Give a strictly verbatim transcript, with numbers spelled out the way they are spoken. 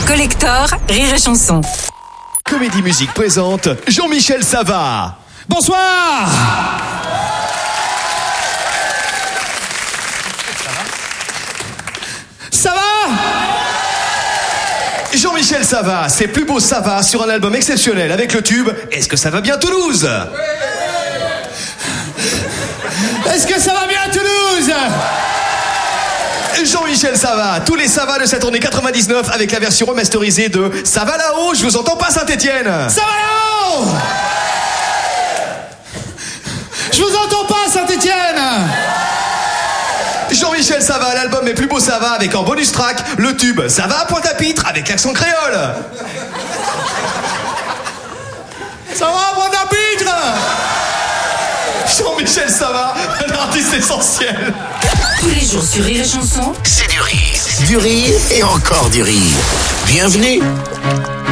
Collector, Rire et Chanson. Comédie Musique présente Jean-Michel Savah. Bonsoir. Ça va? Jean-Michel Savah, c'est Plus beau Savah sur un album exceptionnel avec le tube Est-ce que ça va bien Toulouse? Est-ce que ça va bien Toulouse? Jean-Michel Savah, tous les Savahs de cette tournée quatre-vingt-dix-neuf avec la version remasterisée de Ça va là-haut, je vous entends pas Saint-Étienne. Ça va là-haut? Je vous entends pas Saint-Étienne. Jean-Michel Savah, l'album est Plus beau Savah avec en bonus track le tube Ça va à Pointe-à-Pitre avec l'accent créole. Ça va à Pointe-à-Pitre? Jean-Michel Savah, un artiste essentiel. Tous les jours sur Rire et Chanson. C'est du rire. Du rire et encore du rire. Bienvenue.